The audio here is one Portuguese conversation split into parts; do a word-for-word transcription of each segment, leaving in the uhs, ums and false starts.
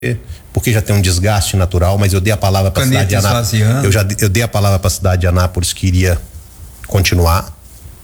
porque já tem um desgaste natural, mas eu dei a palavra para a cidade de Anápolis. Eu já eu dei a palavra para a cidade de Anápolis que iria continuar.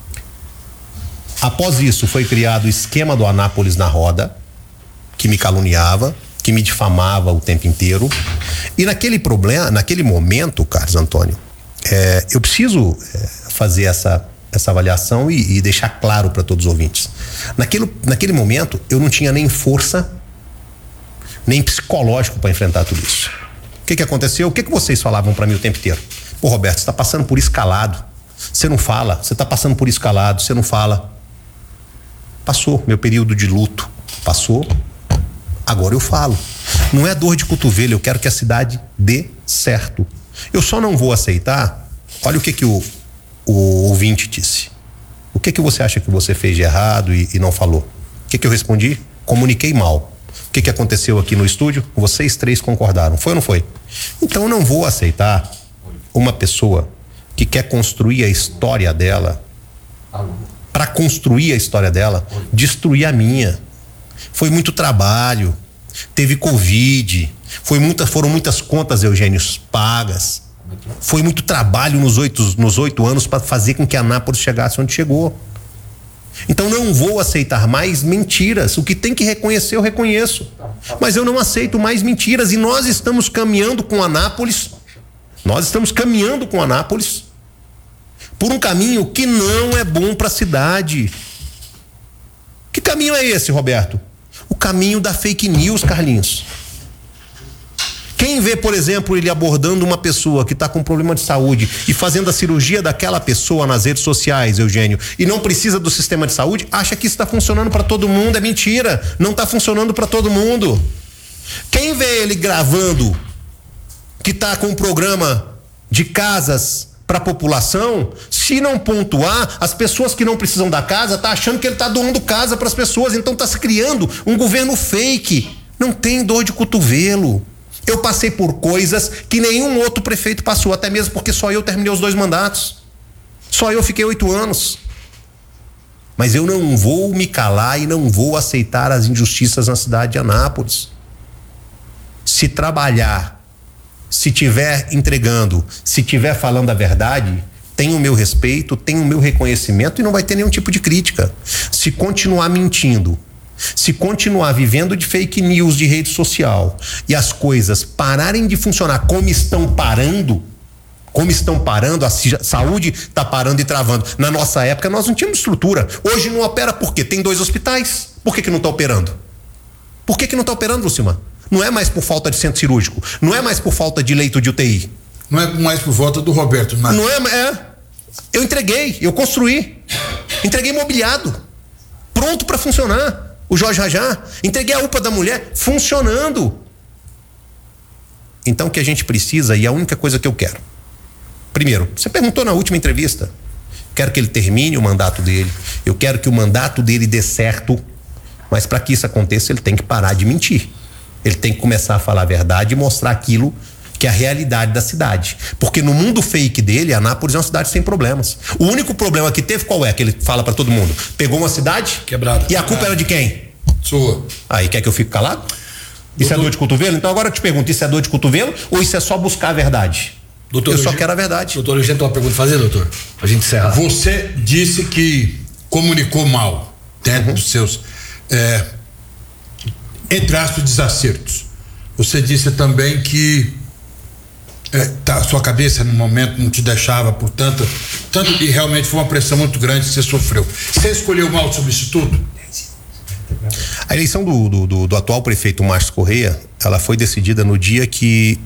Após isso, foi criado o esquema do Anápolis na roda, que me caluniava, que me difamava o tempo inteiro. E naquele problema, naquele momento, Carlos Antônio, é, eu preciso é, fazer essa essa avaliação e, e deixar claro para todos os ouvintes. Naquele, naquele momento, eu não tinha nem força, nem psicológico para enfrentar tudo isso. O que que aconteceu? O que que vocês falavam para mim o tempo inteiro? Pô, Roberto, você tá passando por escalado. Você não fala. Você tá passando por escalado. Você não fala. Passou. Meu período de luto passou. Agora eu falo. Não é dor de cotovelo. Eu quero que a cidade dê certo. Eu só não vou aceitar. Olha o que que o, o ouvinte disse. O que que você acha que você fez de errado e, e não falou? O que que eu respondi? Comuniquei mal. O que que aconteceu aqui no estúdio? Vocês três concordaram. Foi ou não foi? Então eu não vou aceitar uma pessoa que quer construir a história dela, para construir a história dela, destruir a minha. Foi muito trabalho, teve Covid, foi muita, foram muitas contas, Eugênio, pagas. Foi muito trabalho nos oito, nos oito anos para fazer com que a Anápolis chegasse onde chegou. Então não vou aceitar mais mentiras. O que tem que reconhecer, eu reconheço. Mas eu não aceito mais mentiras. E nós estamos caminhando com Anápolis. Nós estamos caminhando com Anápolis por um caminho que não é bom para a cidade. Que caminho é esse, Roberto? O caminho da fake news, Carlinhos. Quem vê, por exemplo, ele abordando uma pessoa que está com problema de saúde e fazendo a cirurgia daquela pessoa nas redes sociais, Eugênio, e não precisa do sistema de saúde, acha que isso está funcionando para todo mundo. É mentira, não está funcionando para todo mundo. Quem vê ele gravando que está com um programa de casas para a população, se não pontuar, as pessoas que não precisam da casa tá achando que ele está doando casa para as pessoas, então está se criando um governo fake. Não tem dor de cotovelo. Eu passei por coisas que nenhum outro prefeito passou, até mesmo porque só eu terminei os dois mandatos. Só eu fiquei oito anos. Mas eu não vou me calar e não vou aceitar as injustiças na cidade de Anápolis. Se trabalhar, se tiver entregando, se tiver falando a verdade, tem o meu respeito, tem o meu reconhecimento e não vai ter nenhum tipo de crítica. Se continuar mentindo, se continuar vivendo de fake news de rede social e as coisas pararem de funcionar como estão parando, como estão parando, a saúde está parando e travando. Na nossa época nós não tínhamos estrutura. Hoje não opera por quê? Tem dois hospitais. Por que que não está operando? Por que que não está operando, Lucimar? Não é mais por falta de centro cirúrgico, não é mais por falta de leito de U T I. Não é mais por volta do Roberto, mas... Não é, é. Eu entreguei, eu construí. Entreguei mobiliado, pronto para funcionar. O Jorge Rajá, entreguei a U P A da mulher funcionando. Então o que a gente precisa, e a única coisa que eu quero, primeiro, você perguntou na última entrevista, quero que ele termine o mandato dele, eu quero que o mandato dele dê certo, mas para que isso aconteça ele tem que parar de mentir, ele tem que começar a falar a verdade e mostrar aquilo que é a realidade da cidade, porque no mundo fake dele, Anápolis é uma cidade sem problemas. O único problema que teve qual é? Que ele fala pra todo mundo, pegou uma cidade quebrada, e a culpa era de quem? Sua. Aí quer que eu fique calado? Isso doutor... é dor de cotovelo? Então agora eu te pergunto, isso é dor de cotovelo ou isso é só buscar a verdade? Doutor, eu só quero a verdade. Doutor, eu já tenho uma pergunta a fazer, doutor, pra gente encerrar. Você disse que comunicou mal dentro uhum. dos seus é, entre aspas desacertos. Você disse também que É, tá, sua cabeça no momento não te deixava, portanto, tanto que realmente foi uma pressão muito grande que você sofreu. Você escolheu mal o substituto? A eleição do, do, do, do atual prefeito Márcio Correia, ela foi decidida no dia que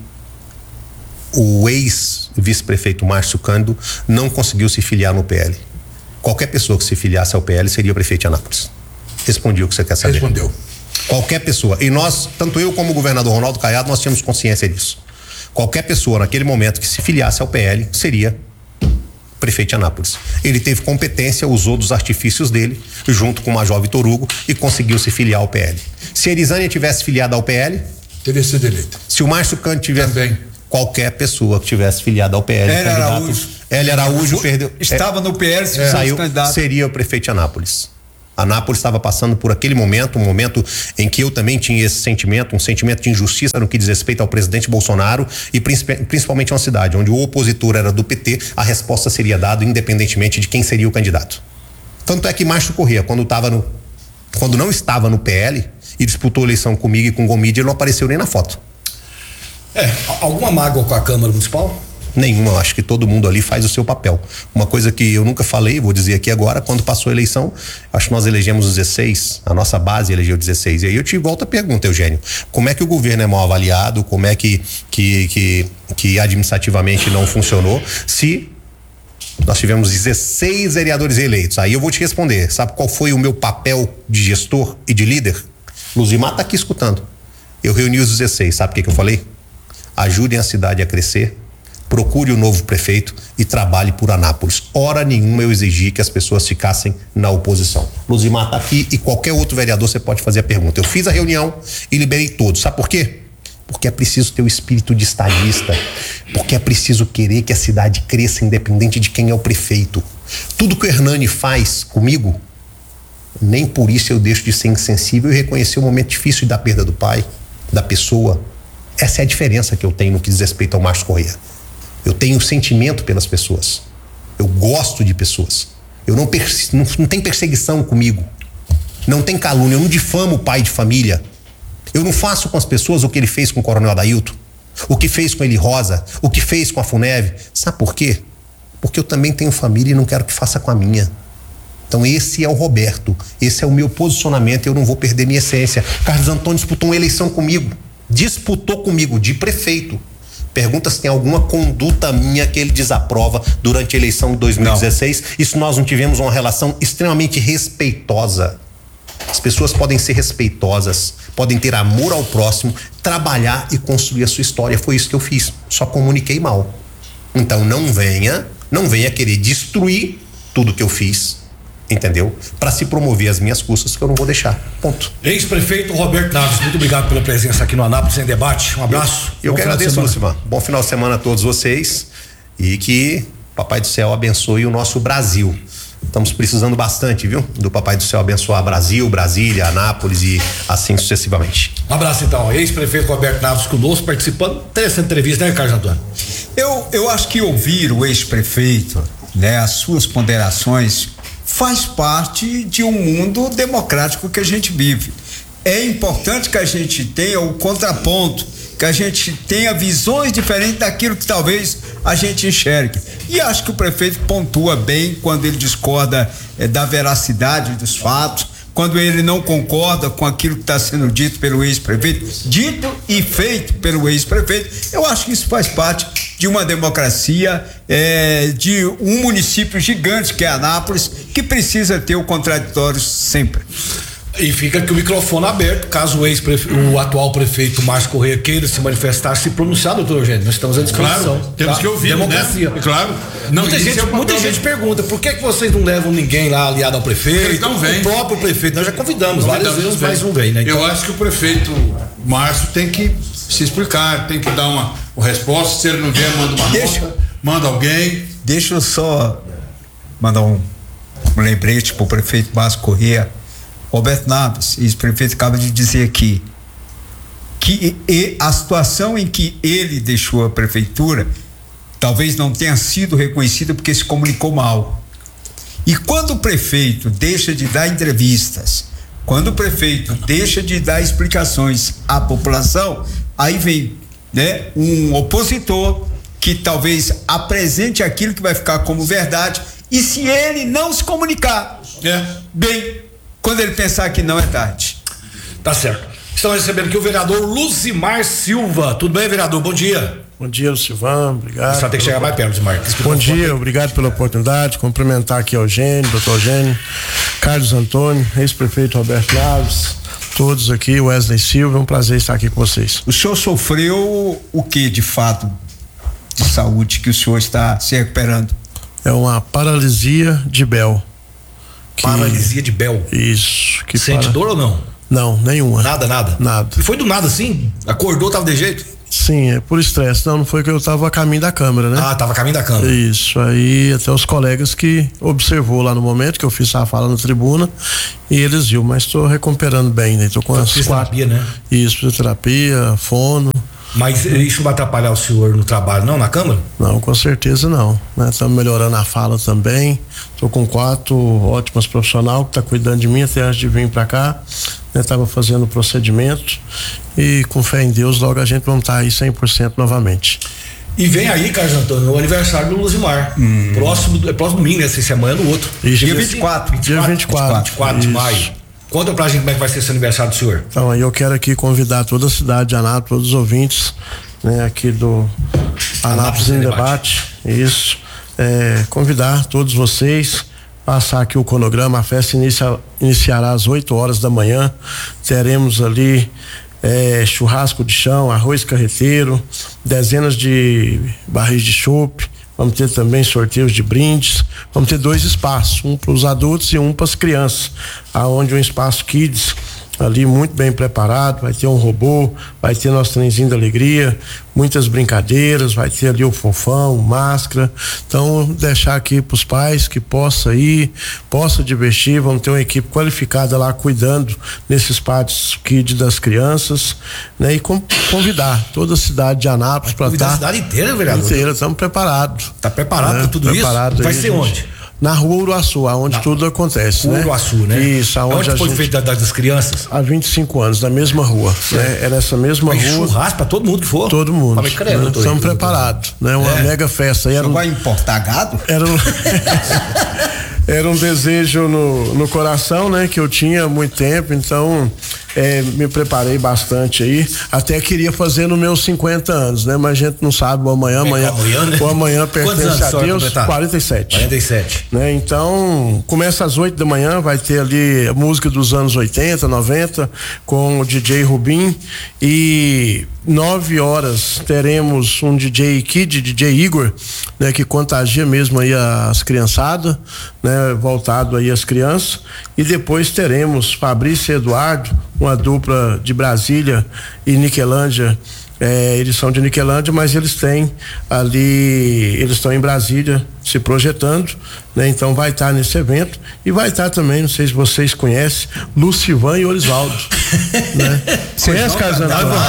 o ex-vice-prefeito Márcio Cândido não conseguiu se filiar no P L. Qualquer pessoa que se filiasse ao P L seria prefeito de Anápolis. Respondi o que você quer saber. Respondeu. Qualquer pessoa. E nós, tanto eu como o governador Ronaldo Caiado, nós tínhamos consciência disso. Qualquer pessoa naquele momento que se filiasse ao P L seria prefeito de Anápolis. Ele teve competência, usou dos artifícios dele, junto com o Major Vitor Hugo, e conseguiu se filiar ao P L. Se a Elisânia tivesse filiado ao P L, teria sido eleita. Se o Márcio Cândido tivesse. Também. Qualquer pessoa que tivesse filiado ao P L, Hélio Araújo. Hélio Araújo perdeu. Estava no P L, se é, saiu, seria o prefeito de Anápolis. Anápolis estava passando por aquele momento, um momento em que eu também tinha esse sentimento, um sentimento de injustiça no que diz respeito ao presidente Bolsonaro e principalmente uma cidade onde o opositor era do P T, a resposta seria dada independentemente de quem seria o candidato. Tanto é que Márcio Corrêa, quando estava no, quando não estava no P L e disputou a eleição comigo e com o Gomide, ele não apareceu nem na foto. É, alguma mágoa com a Câmara Municipal? Nenhuma, acho que todo mundo ali faz o seu papel. Uma coisa que eu nunca falei, vou dizer aqui agora, quando passou a eleição, acho que nós elegemos dezesseis, a nossa base elegeu dezesseis. E aí eu te volto a pergunta, Eugênio, como é que o governo é mal avaliado, como é que, que, que, que administrativamente não funcionou, se nós tivemos dezesseis vereadores eleitos? Aí eu vou te responder, sabe qual foi o meu papel de gestor e de líder? Luzimar tá aqui escutando. Eu reuni os dezesseis, sabe o que que eu falei? Ajudem a cidade a crescer, procure o novo prefeito e trabalhe por Anápolis. Hora nenhuma eu exigi que as pessoas ficassem na oposição. Luzimar tá aqui e qualquer outro vereador você pode fazer a pergunta. Eu fiz a reunião e liberei todos. Sabe por quê? Porque é preciso ter o espírito de estadista, porque é preciso querer que a cidade cresça independente de quem é o prefeito. Tudo que o Hernani faz comigo, nem por isso eu deixo de ser insensível e reconhecer o momento difícil da perda do pai, da pessoa. Essa é a diferença que eu tenho no que diz respeito ao Márcio Corrêa. Eu tenho sentimento pelas pessoas. Eu gosto de pessoas. Eu não, não, não tem perseguição comigo. Não tem calúnia. Eu não difamo o pai de família. Eu não faço com as pessoas o que ele fez com o Coronel Adailton, o que fez com Eli Rosa, o que fez com a Funeve. Sabe por quê? Porque eu também tenho família e não quero que faça com a minha. Então esse é o Roberto. Esse é o meu posicionamento e eu não vou perder minha essência. Carlos Antônio disputou uma eleição comigo. Disputou comigo de prefeito. Pergunta se tem alguma conduta minha que ele desaprova durante a eleição de dois mil e dezesseis. Não. Isso nós não tivemos uma relação extremamente respeitosa. As pessoas podem ser respeitosas, podem ter amor ao próximo, trabalhar e construir a sua história. Foi isso que eu fiz. Só comuniquei mal. Então não venha, não venha querer destruir tudo que eu fiz. Entendeu? Para se promover as minhas custas, que eu não vou deixar. Ponto. Ex-prefeito Roberto Naves, muito obrigado pela presença aqui no Anápolis em Debate. Um abraço. Eu, eu que agradeço, Lucimar. Bom final de semana a todos vocês e que Papai do Céu abençoe o nosso Brasil. Estamos precisando bastante, viu? Do Papai do Céu abençoar Brasil, Brasília, Anápolis e assim sucessivamente. Um abraço então. Ex-prefeito Roberto Naves conosco participando. Interessante entrevista, né, Carlos Antônio? Eu, eu acho que ouvir o ex-prefeito, né, as suas ponderações, faz parte de um mundo democrático que a gente vive. É importante que a gente tenha o contraponto, que a gente tenha visões diferentes daquilo que talvez a gente enxergue. E acho que o prefeito pontua bem quando ele discorda eh, da veracidade dos fatos, quando ele não concorda com aquilo que está sendo dito pelo ex-prefeito, dito e feito pelo ex-prefeito. Eu acho que isso faz parte de uma democracia, é, de um município gigante que é Anápolis, que precisa ter o contraditório sempre. E fica aqui o microfone aberto, caso o, ex o atual prefeito Márcio Corrêa queira se manifestar, se pronunciar, doutor Eugênio. Nós estamos à disposição. Claro, temos tá? que ouvir, democracia. Né? Claro. Não, muita gente, é muita gente pergunta, por que que vocês não levam ninguém lá aliado ao prefeito? Não vem. O próprio prefeito, nós já convidamos, não várias vezes, mas não vem, né? Então, eu acho que o prefeito Márcio tem que se explicar, tem que dar uma, uma resposta. Se ele não vier, manda uma Deixa, nota, manda alguém. Deixa eu só mandar um, um lembrete pro prefeito Márcio Corrêa. Roberto Naves, ex-prefeito, acaba de dizer aqui que e, a situação em que ele deixou a prefeitura talvez não tenha sido reconhecida porque se comunicou mal. E quando o prefeito deixa de dar entrevistas, quando o prefeito deixa de dar explicações à população, aí vem, né, um opositor que talvez apresente aquilo que vai ficar como verdade, e se ele não se comunicar, é. bem, quando ele pensar que não é tarde. Tá certo. Estamos recebendo aqui o vereador Luzimar Silva. Tudo bem, vereador? Bom dia. Bom dia, Silvão. Obrigado. Só tem que chegar mais perto, Luzimar. Bom dia, obrigado pela oportunidade. Cumprimentar aqui o Eugênio, doutor Eugênio, Carlos Antônio, ex-prefeito Roberto Naves, todos aqui, Wesley Silva. É um prazer estar aqui com vocês. O senhor sofreu o que, de fato, de saúde que o senhor está se recuperando? É uma paralisia de Bell. Que... Paralisia de Bell. Isso. Que Sente para... dor ou não? Não, nenhuma. Nada, nada? Nada. E foi do nada assim? Acordou, tava de jeito? Sim, é por estresse. Não, não foi que eu estava a caminho da câmera, né? Ah, tava a caminho da câmera. Isso, aí até os colegas que observou lá no momento que eu fiz a fala na tribuna e eles viram, mas estou recuperando bem, né? Tô com as quatro. Fisioterapia, né? Isso, fisioterapia, fono. Mas isso não vai atrapalhar o senhor no trabalho, não, na Câmara? Não, com certeza não, né? Estamos melhorando a fala também. Tô com quatro ótimas profissionais que tá cuidando de mim até antes de vir para cá, né? Tava fazendo o procedimento e com fé em Deus logo a gente vai estar aí cem por cento novamente. E vem aí, Carlos Antônio, o aniversário do Luzimar. Hum. Próximo, é próximo domingo, né? Se é amanhã no outro. Isso, dia vinte e quatro. Dia vinte e quatro. vinte e quatro de maio. Conta pra gente como é que vai ser esse aniversário do senhor. Então, aí eu quero aqui convidar toda a cidade de Anápolis, todos os ouvintes, né, aqui do Anápolis em Debate. Isso. É, convidar todos vocês, passar aqui o cronograma. A festa inicia, iniciará às oito horas da manhã. Teremos ali é, churrasco de chão, arroz carreteiro, dezenas de barris de chopp. Vamos ter também sorteios de brindes. Vamos ter dois espaços, um para os adultos e um para as crianças, aonde um espaço kids ali muito bem preparado, vai ter um robô, vai ter nosso trenzinho da alegria, muitas brincadeiras, vai ter ali o fofão, máscara. Então, deixar aqui para os pais que possa ir, possa divertir. Vamos ter uma equipe qualificada lá cuidando nesses espaços kids das crianças, né? E com, convidar toda a cidade de Anápolis para estar. A cidade inteira, vereador? Inteira, estamos preparados. Tá preparado né? para tudo preparado isso? Vai aí, ser gente. onde? Na Rua Uruaçu, aonde Na, tudo acontece, Rua né? Uruaçu, né? Isso, aonde, onde a foi gente... feito da, das crianças? Há vinte e cinco anos, na mesma rua, né? É nessa mesma Mas rua. churrasco pra todo mundo que for? Todo mundo. Né? Credo, Estamos preparados, né? Uma é. mega festa. Era Você um... vai importar gado? Era um... Era um desejo no, no coração, né? Que eu tinha há muito tempo, então é, me preparei bastante aí, até queria fazer nos meus cinquenta anos, né? Mas a gente não sabe, o amanhã, amanhã, amanhã, né? o amanhã pertence a Deus. quarenta e sete. quarenta e sete. Né? Então, começa às oito da manhã, vai ter ali a música dos anos oitenta, noventa, com o D J Rubim, e nove horas teremos um D J Kid, D J Igor, né? Que contagia mesmo aí as criançadas, né? Voltado aí às crianças, e depois teremos Fabrício e Eduardo, uma dupla de Brasília e Niquelândia. É, eles são de Niquelândia, mas eles têm ali, eles estão em Brasília se projetando, né? Então vai estar nesse evento e vai estar também, não sei se vocês conhecem, Lucivan e Orisvaldo, né? Conhece, Carlos Antônio?